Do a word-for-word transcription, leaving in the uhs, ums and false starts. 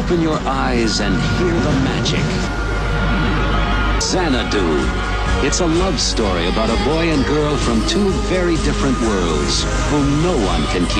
Open your eyes and hear the magic. Xanadu. It's a love story about a boy and girl from two very different worlds whom no one can keep